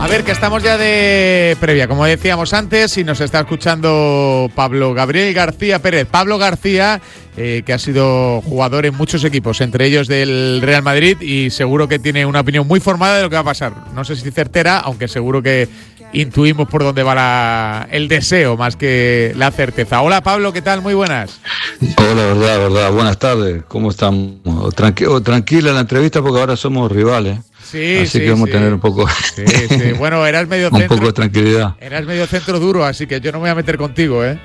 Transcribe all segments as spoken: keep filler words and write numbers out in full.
ver, que estamos ya de previa, como decíamos antes, y nos está escuchando Pablo Gabriel García Pérez. Pablo García, eh, que ha sido jugador en muchos equipos, entre ellos del Real Madrid, y seguro que tiene una opinión muy formada de lo que va a pasar. No sé si certera, aunque seguro que intuimos por dónde va la, el deseo más que la certeza. Hola Pablo, ¿qué tal? Muy buenas. Hola, verdad, verdad. Buenas tardes. ¿Cómo estamos? Tranqui- tranquila la entrevista porque ahora somos rivales. Sí, así sí, que vamos sí. a tener un poco, sí, sí. Bueno, eras medio un centro, poco de tranquilidad. Eras medio centro duro, así que yo no me voy a meter contigo, ¿eh?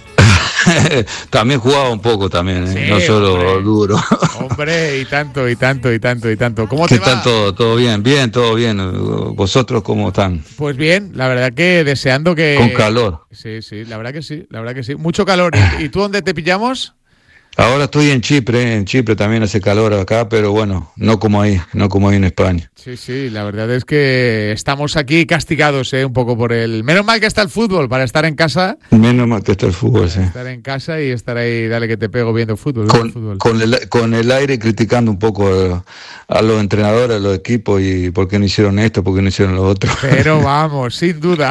También jugaba un poco también, ¿eh? Sí, No solo hombre. duro. Hombre, y tanto, y tanto, y tanto, y tanto. ¿Cómo ¿Qué te tal va? todo? ¿Todo bien? Bien, todo bien. ¿Vosotros cómo están? Pues bien, la verdad que deseando que... Con calor. Sí, sí, la verdad que sí, la verdad que sí. Mucho calor. ¿Y, y tú dónde te pillamos? Ahora estoy en Chipre, en Chipre también hace calor acá, pero bueno, no como ahí, no como ahí en España. Sí, sí, la verdad es que estamos aquí castigados, ¿eh? Un poco por el... Menos mal que está el fútbol para estar en casa. Menos mal que está el fútbol, sí. Estar en casa y estar ahí, dale que te pego viendo fútbol. Con, viendo fútbol. con, el, con el aire criticando un poco a, a los entrenadores, a los equipos y por qué no hicieron esto, por qué no hicieron lo otro. Pero vamos, sin duda.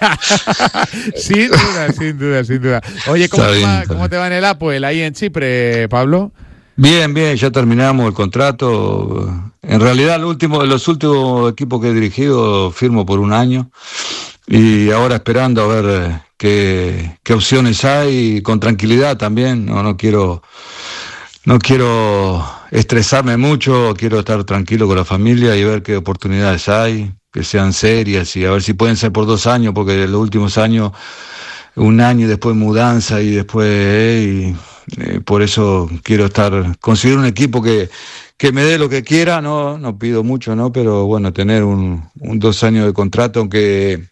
sin duda, sin duda, sin duda. Oye, ¿cómo, Está te, bien, va, está ¿cómo bien. te va en el Apoel ahí en Chipre, Pablo? Bien, bien, ya terminamos el contrato. En realidad, el último, los últimos equipos que he dirigido firmo por un año y ahora esperando a ver eh, qué, qué opciones hay, con tranquilidad también. No, no quiero, no quiero estresarme mucho, quiero estar tranquilo con la familia y ver qué oportunidades hay, que sean serias y a ver si pueden ser por dos años, porque en los últimos años, un año y después mudanza y después... eh, y, Eh, por eso quiero estar, conseguir un equipo que, que me dé lo que quiera, no, no pido mucho, ¿no? Pero bueno, tener un, un dos años de contrato, aunque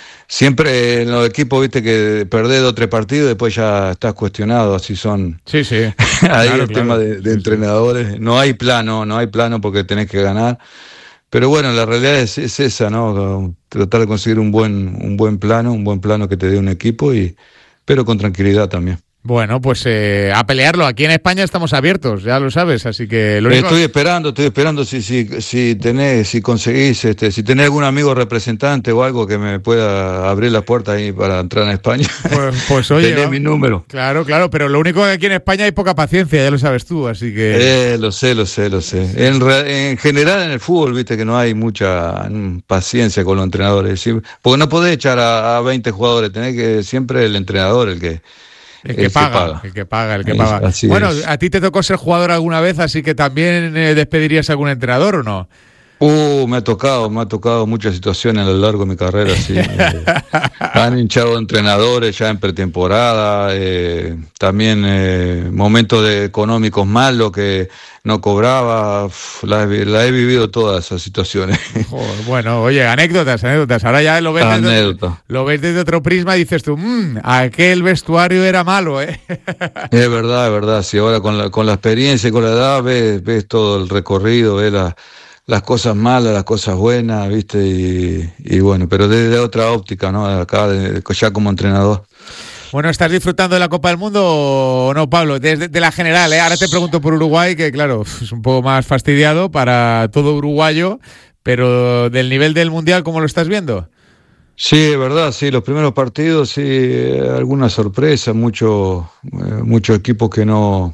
siempre en los equipos, viste, que perdés dos o tres partidos, después ya estás cuestionado, así son. Sí, sí. Ahí Claro, el claro. tema de, de Sí, entrenadores, no hay plano, no hay plano porque tenés que ganar. Pero bueno, la realidad es, es esa, ¿no? Tratar de conseguir un buen, un buen plano, un buen plano que te dé un equipo, y pero con tranquilidad también. Bueno, pues eh, a pelearlo. Aquí en España estamos abiertos, ya lo sabes, así que lo único... Estoy esperando, estoy esperando si si si tenés, si conseguís, este, si tenés algún amigo representante o algo que me pueda abrir la puerta ahí para entrar en España. Pues, pues oye, tenés ¿no? mi número. Claro, claro, pero lo único que aquí en España hay poca paciencia, ya lo sabes tú, así que... Eh, lo sé, lo sé, lo sé. En, re- en general en el fútbol, viste que no hay mucha mm, paciencia con los entrenadores, ¿sí? Porque no podés echar a, a veinte jugadores, tenés que siempre el entrenador el que El que, el paga, paga. el que paga, el que Es- paga. así Bueno, es. a ti te tocó ser jugador alguna vez, así que también eh, despedirías a algún entrenador, ¿o no? Uh, me ha tocado, me ha tocado muchas situaciones a lo largo de mi carrera, sí. Eh, han hinchado entrenadores ya en pretemporada, eh, también eh, momentos de económicos malos que no cobraba, uf, la, he- la he vivido todas esas situaciones. Joder, bueno, oye, anécdotas, anécdotas. Ahora ya lo ves, desde, Anécdota. lo ves desde otro prisma y dices tú, mmm, aquel vestuario era malo, ¿eh? Es verdad, es verdad, sí, ahora con la, con la experiencia y con la edad ves, ves todo el recorrido, ves la- las cosas malas, las cosas buenas, viste, y, y bueno, pero desde otra óptica, ¿no? Acá de- ya como entrenador. Bueno, ¿estás disfrutando de la Copa del Mundo o no, Pablo? Desde de la general, ¿eh? Ahora te pregunto por Uruguay, que claro, es un poco más fastidiado para todo uruguayo, pero del nivel del Mundial, ¿cómo lo estás viendo? Sí, es verdad, sí, los primeros partidos, sí, eh, alguna sorpresa, muchos eh, muchos equipos que no...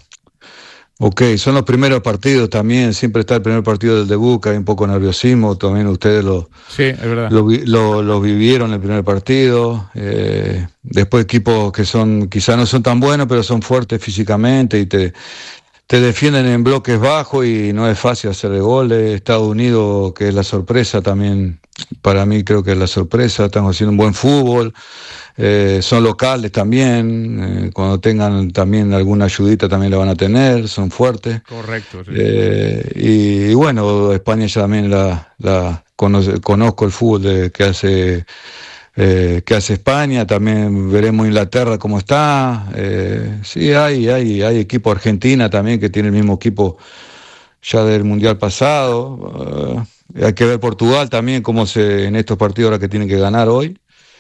Ok, son los primeros partidos también, siempre está el primer partido del debut, que hay un poco de nerviosismo, también ustedes lo, Sí, es verdad. lo, vi- lo, lo vivieron el primer partido, eh, después equipos que son, quizás no son tan buenos, pero son fuertes físicamente y te, te defienden en bloques bajos y no es fácil hacerle goles. Estados Unidos, que es la sorpresa también, para mí creo que es la sorpresa, están haciendo un buen fútbol. Eh, son locales también, eh, cuando tengan también alguna ayudita también la van a tener, son fuertes. Correcto, sí. Eh, y, y bueno, España ya también la, la conoce- conozco el fútbol de- que hace eh, que hace España, también veremos Inglaterra cómo está. Eh, sí, hay, hay, hay equipo Argentina también que tiene el mismo equipo ya del Mundial pasado. Eh, hay que ver Portugal también cómo se en estos partidos ahora que tienen que ganar hoy.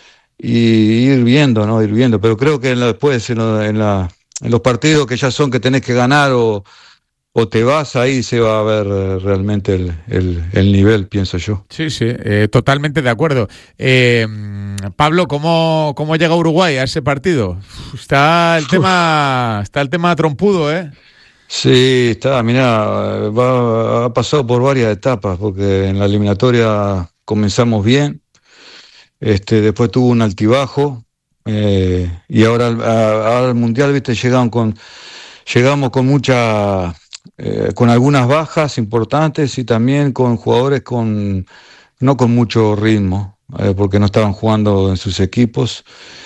Y ir viendo, ¿no? Ir viendo. Pero creo que en la- después, en, lo- en, la, en los partidos que ya son que tenés que ganar o, o te vas, ahí se va a ver realmente el, el, el nivel, pienso yo. Sí, sí, eh, totalmente de acuerdo. Eh, Pablo, ¿cómo, ¿cómo llega Uruguay a ese partido? Está el tema, está el tema trompudo, ¿eh? Sí, está, mirá, va, ha pasado por varias etapas, porque en la eliminatoria comenzamos bien, este, después tuvo un altibajo, eh, y ahora, ahora al Mundial, viste, llegaron con, llegamos con mucha... Eh, con algunas bajas importantes y también con jugadores con no con mucho ritmo, eh, porque no estaban jugando en sus equipos.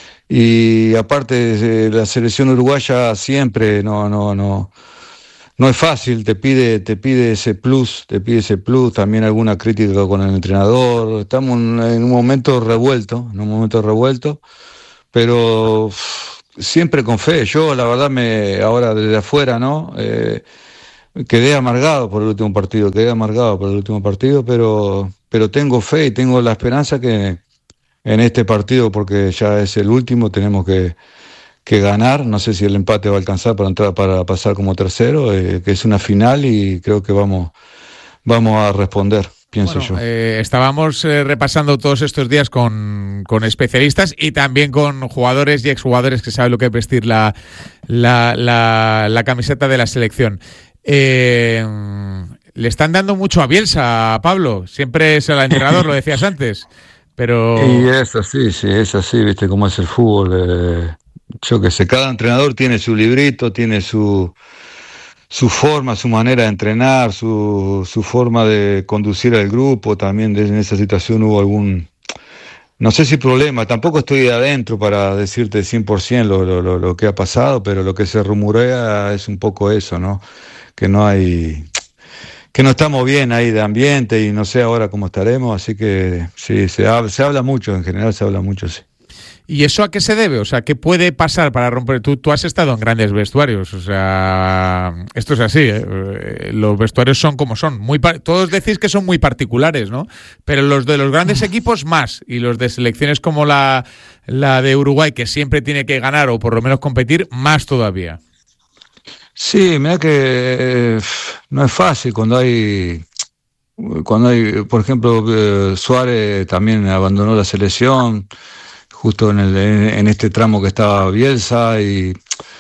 Y aparte, eh, la selección uruguaya siempre no, no, no, no es fácil, te pide, te pide ese plus, te pide ese plus, también alguna crítica con el entrenador. Estamos en, en un momento revuelto, en un momento revuelto, pero uff, siempre con fe. Yo, la verdad, me ahora desde afuera, ¿no? Eh, Quedé amargado por el último partido, quedé amargado por el último partido, pero, pero tengo fe y tengo la esperanza que en este partido, porque ya es el último, tenemos que, que ganar. No sé si el empate va a alcanzar para entrar, para pasar como tercero, eh, que es una final y creo que vamos, vamos a responder. Pienso bueno, yo. Eh, estábamos eh, repasando todos estos días con, con especialistas y también con jugadores y exjugadores que saben lo que es vestir la, la, la, la camiseta de la selección. Eh, le están dando mucho a Bielsa, Pablo. Siempre es el entrenador, lo decías antes. Pero... Y es así, sí, es así, viste cómo es el fútbol. Eh, yo qué sé, cada entrenador tiene su librito, tiene su... su forma, su manera de entrenar, su, su forma de conducir al grupo. También en esa situación hubo algún, no sé si problema, tampoco estoy adentro para decirte cien por ciento lo, lo, lo que ha pasado, pero lo que se rumorea es un poco eso, ¿no? Que no hay, que no estamos bien ahí de ambiente y no sé ahora cómo estaremos, así que sí, se habla, se habla mucho, en general se habla mucho, sí. ¿Y eso a qué se debe? O sea, ¿qué puede pasar para romper? Tú, tú has estado en grandes vestuarios, o sea, esto es así, ¿eh? Los vestuarios son como son. Muy par- Todos decís que son muy particulares, ¿no? Pero los de los grandes equipos más, y los de selecciones como la, la de Uruguay, que siempre tiene que ganar o por lo menos competir, más todavía. Sí, mira que eh, no es fácil cuando hay... Cuando hay, por ejemplo, eh, Suárez también abandonó la selección justo en, el, en este tramo que estaba Bielsa, y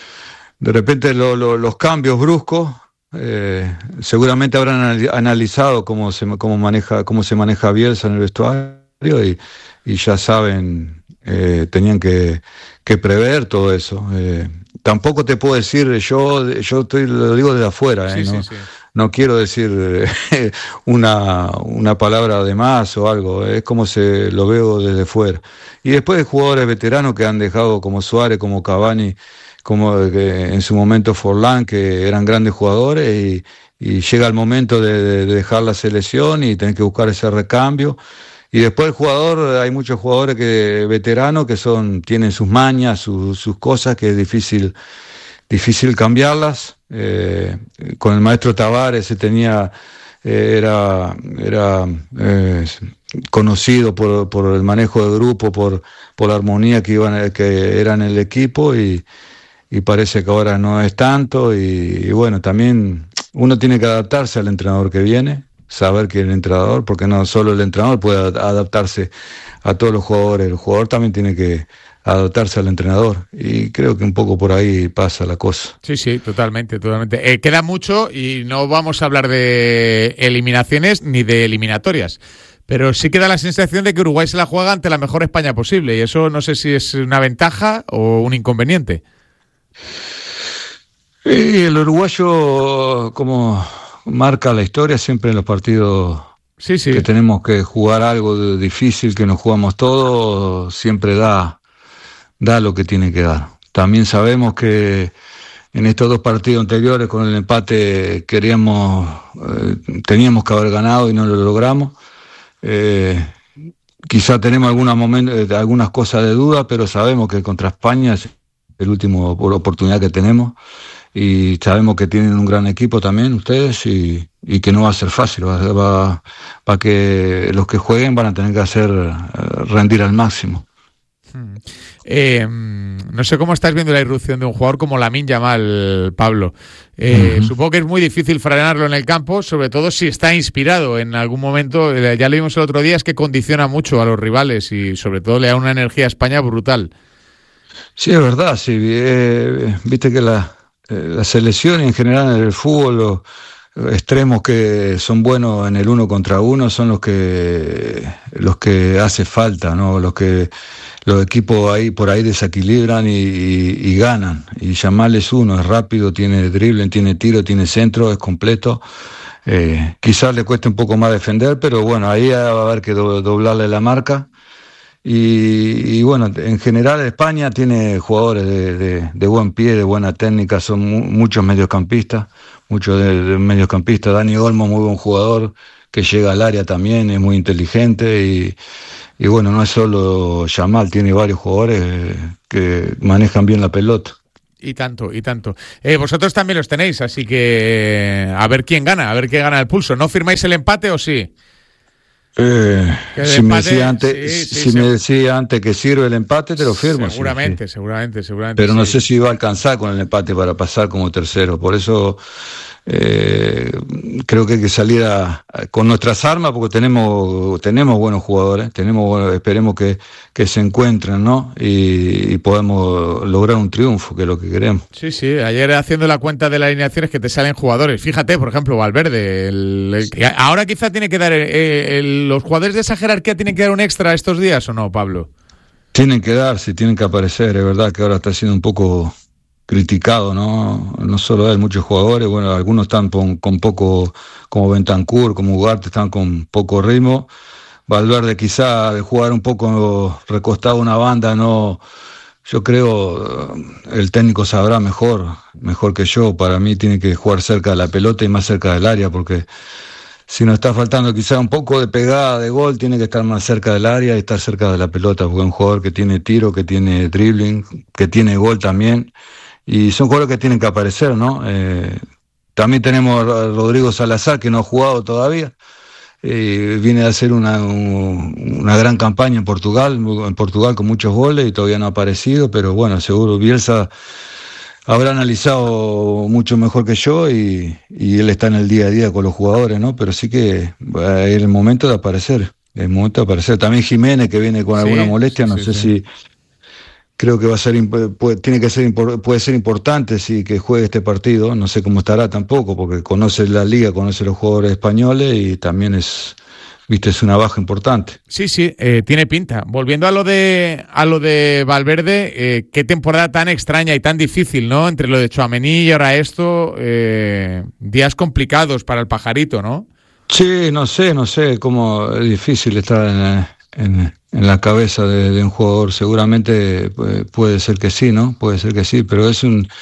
de repente lo, lo, los cambios bruscos, eh, seguramente habrán analizado cómo se, cómo maneja, cómo se maneja Bielsa en el vestuario y, y ya saben, eh, tenían que, que prever todo eso. Eh, tampoco te puedo decir, yo, yo estoy, lo digo desde afuera, eh, Sí, ¿no? sí, sí. No quiero decir eh, una, una palabra de más o algo, es como se lo veo desde fuera. Y después de jugadores veteranos que han dejado, como Suárez, como Cavani, como que en su momento Forlán, que eran grandes jugadores, y, y llega el momento de, de, de dejar la selección y tener que buscar ese recambio. Y después el jugador, hay muchos jugadores que veteranos que son, tienen sus mañas, sus, sus cosas, que es difícil, difícil cambiarlas. Eh, con el maestro Tavares se tenía, eh, era, era eh, conocido por, por el manejo de grupo, por, por la armonía que iban, que era en el equipo, y, y parece que ahora no es tanto. Y, y bueno, también uno tiene que adaptarse al entrenador que viene, saber que el entrenador, porque no solo el entrenador puede adaptarse a todos los jugadores, el jugador también tiene que adaptarse al entrenador, y creo que un poco por ahí pasa la cosa. Sí, sí, totalmente, totalmente. Eh, queda mucho y no vamos a hablar de eliminaciones ni de eliminatorias, pero sí queda la sensación de que Uruguay se la juega ante la mejor España posible, y eso no sé si es una ventaja o un inconveniente. Y el uruguayo, como marca la historia siempre en los partidos, sí, sí, que tenemos que jugar algo difícil, que nos jugamos todos, siempre da da lo que tiene que dar. También sabemos que en estos dos partidos anteriores, con el empate, queríamos, eh, teníamos que haber ganado y no lo logramos. Eh, quizá tenemos algunos momentos, algunas cosas de duda, pero sabemos que contra España es el último oportunidad que tenemos, y sabemos que tienen un gran equipo también ustedes, y, y que no va a ser fácil, va, va, va que los que jueguen van a tener que hacer eh, rendir al máximo. Hmm. Eh, no sé cómo estás viendo la irrupción de un jugador como Lamine Yamal, Pablo. Eh, uh-huh. Supongo que es muy difícil frenarlo en el campo, sobre todo si está inspirado en algún momento. Ya lo vimos el otro día, es que condiciona mucho a los rivales y sobre todo le da una energía a España brutal. Sí, es verdad. Sí. Eh, viste que la, eh, la selección en general en el fútbol, los extremos que son buenos en el uno contra uno son los que los que hace falta, ¿no? Los que los equipos ahí por ahí desequilibran y, y, y ganan. Y Yamal es uno, es rápido, tiene dribbling, tiene tiro, tiene centro, es completo. Eh, quizás le cueste un poco más defender, pero bueno, ahí va a haber que do, doblarle la marca. Y, y bueno, en general España tiene jugadores de, de, de buen pie, de buena técnica, son mu- muchos mediocampistas, muchos de, de mediocampistas. Dani Olmo, muy buen jugador, que llega al área también, es muy inteligente y, y bueno, no es solo Yamal, tiene varios jugadores que manejan bien la pelota. Y tanto, y tanto. Eh, vosotros también los tenéis, así que a ver quién gana, a ver quién gana el pulso. ¿No firmáis el empate o sí? Eh, si empate, me decía antes, sí, sí, si sí. me decía antes que sirve el empate, te lo firmo. Seguramente, sí, sí. seguramente, seguramente. Pero sí. no sé si va a alcanzar con el empate para pasar como tercero. Por eso eh, creo que hay que salir a, a, con nuestras armas, porque tenemos tenemos buenos jugadores, tenemos bueno, esperemos que, que se encuentren, ¿no? Y, y podemos lograr un triunfo, que es lo que queremos. Sí, sí. Ayer haciendo la cuenta de las alineaciones que te salen jugadores. Fíjate, por ejemplo, Valverde. El, el, que ahora quizá tiene que dar eh, el, los jugadores de esa jerarquía tienen que dar un extra estos días, ¿o no, Pablo? Tienen que darse, tienen que aparecer. Es verdad que ahora está siendo un poco criticado, ¿no? No solo él, muchos jugadores, bueno, algunos están con, con poco, como Bentancur, como Ugarte, están con poco ritmo. Valverde quizá de jugar un poco recostado a una banda, no, yo creo el técnico sabrá mejor, mejor que yo. Para mí tiene que jugar cerca de la pelota y más cerca del área, porque si nos está faltando quizá un poco de pegada de gol, tiene que estar más cerca del área y estar cerca de la pelota, porque es un jugador que tiene tiro, que tiene dribbling, que tiene gol también. Y son jugadores que tienen que aparecer, ¿no? Eh, también tenemos a Rodrigo Salazar, que no ha jugado todavía. Eh, viene a hacer una, un, una gran campaña en Portugal, en Portugal con muchos goles y todavía no ha aparecido, pero bueno, seguro Bielsa habrá analizado mucho mejor que yo y, y él está en el día a día con los jugadores, ¿no? Pero sí que es el momento de aparecer, es el momento de aparecer. También Jiménez, que viene con sí, alguna molestia, no sí, sé sí. si... Creo que va a ser puede, tiene que ser puede ser importante sí que juegue este partido. No sé cómo estará tampoco, porque conoce la liga, conoce los jugadores españoles y también es, viste, es una baja importante. Sí, sí, eh, tiene pinta. Volviendo a lo de a lo de Valverde, eh, qué temporada tan extraña y tan difícil, ¿no? Entre lo de Tchouaméni y ahora esto, eh, días complicados para el pajarito, ¿no? Sí, no sé, no sé cómo es difícil estar en En, en la cabeza de, de un jugador. Seguramente puede, puede ser que sí, ¿no? Puede ser que sí, pero es un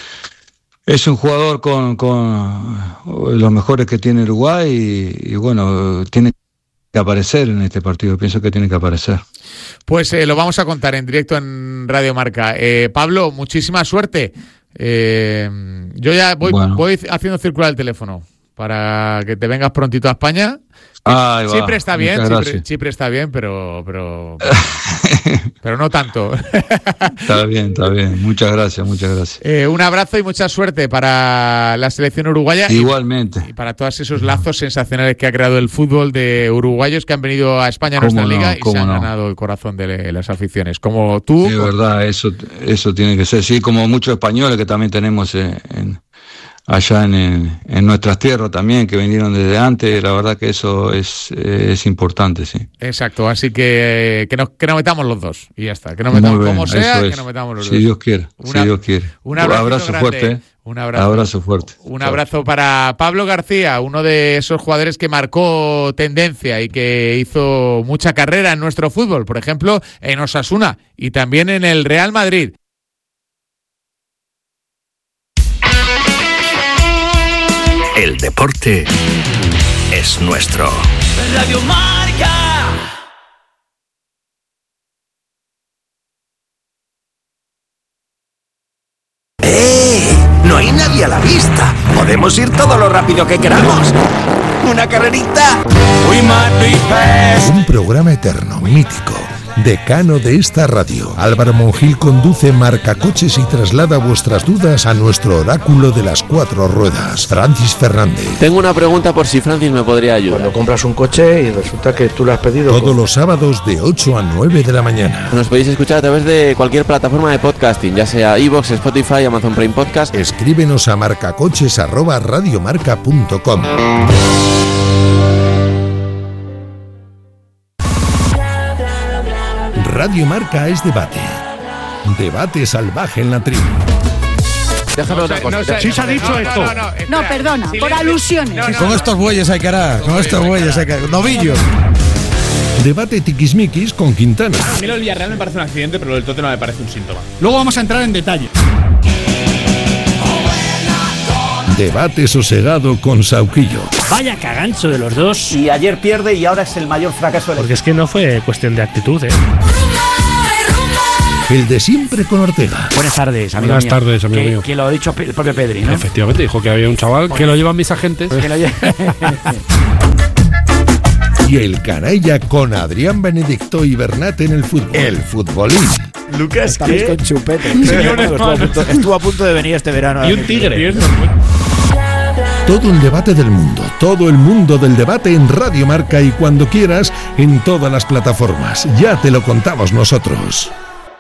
es un jugador con, con los mejores que tiene Uruguay y, y bueno, tiene que aparecer en este partido. Pienso que tiene que aparecer. Pues eh, lo vamos a contar en directo en Radio Marca. Eh, Pablo, muchísima suerte. Eh, yo ya voy, bueno. voy haciendo circular el teléfono para que te vengas prontito a España. Ay, Chipre va. está bien, Chipre, Chipre está bien, pero pero pero no tanto. Está bien, está bien. Muchas gracias, muchas gracias. Eh, un abrazo y mucha suerte para la selección uruguaya. Igualmente. Y, y para todos esos lazos sensacionales que ha creado el fútbol de uruguayos que han venido a España a nuestra no, liga y se han no. ganado el corazón de las aficiones. Como tú. Es verdad, eso, eso tiene que ser. Sí, como muchos españoles que también tenemos en... en... allá en, en nuestras tierras también, que vinieron desde antes. La verdad que eso es, es importante, sí. Exacto, así que que nos, que nos metamos los dos y ya está, que nos metamos bien, como sea, que nos metamos los si dos. Dios quiere, Una, si Dios quiere. Un abrazo, abrazo grande, fuerte. Un abrazo, abrazo fuerte. Un abrazo para Pablo García, uno de esos jugadores que marcó tendencia y que hizo mucha carrera en nuestro fútbol, por ejemplo, en Osasuna y también en el Real Madrid. El deporte es nuestro. Radio Marca. ¡Eh! No hay nadie a la vista. Podemos ir todo lo rápido que queramos. ¿Una carrerita? Un programa eterno, mítico, decano de esta radio. Álvaro Monjil conduce Marcacoches y traslada vuestras dudas a nuestro oráculo de las cuatro ruedas, Francis Fernández. Tengo una pregunta por si Francis me podría ayudar. Cuando compras un coche y resulta que tú lo has pedido... Todos los sábados de ocho a nueve de la mañana. Nos podéis escuchar a través de cualquier plataforma de podcasting, ya sea iVoox, Spotify, Amazon Prime Podcast. Escríbenos a marcacoches arroba radiomarca punto com. Radio Marca es debate. Debate salvaje en la tribu. Déjame otra cosa. No sé, sí se ha dicho no, esto. No, no, no, no, perdona, Silencio. por alusiones. No, no, Con estos bueyes hay que hará, con estos bueyes hay que hará. Novillos. Debate tiquismiquis con Quintana. A mí lo del Villarreal me parece un accidente, pero lo del Tottenham me parece un síntoma. Luego vamos a entrar en detalle. Debate sosegado con Sauquillo. Vaya cagancho de los dos. Y ayer pierde y ahora es el mayor fracaso del... Porque es que no fue cuestión de actitud, ¿eh? El de siempre con Ortega. Buenas tardes, amigo Buenas mío. tardes, amigo que, mío. Que lo ha dicho el propio Pedri, ¿no? Efectivamente, dijo que había un chaval que lo llevan mis agentes. Que lo lle- Y el canalla con Adrián Benedicto y Bernat en el fútbol. El futbolín. Lucas, Estamos con chupete. Señores, estuvo, a punto, estuvo a punto de venir este verano. Y un tigre. Todo un debate del mundo. Todo el mundo del debate en Radio Marca y cuando quieras en todas las plataformas. Ya te lo contamos nosotros.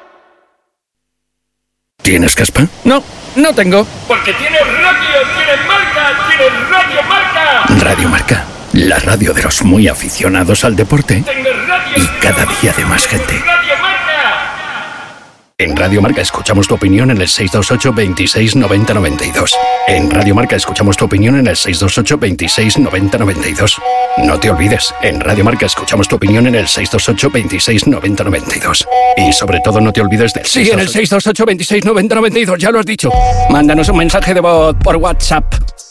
¿Tienes caspa? No, no tengo. Porque tienes radio, tienes marca, tienes radio marca. Radio Marca, la radio de los muy aficionados al deporte Tengo radio. y cada día de más gente. Radio marca. En Radio Marca escuchamos tu opinión en el seis dos ocho, veintiséis, noventa, noventa y dos. En Radio Marca escuchamos tu opinión en el seis dos ocho, veintiséis, noventa, noventa y dos. No te olvides, en Radio Marca escuchamos tu opinión en el seis dos ocho, veintiséis, noventa, noventa y dos. Y sobre todo no te olvides del... Sí, en el seis dos ocho, veintiséis, noventa, noventa y dos, ya lo has dicho. Mándanos un mensaje de voz por WhatsApp.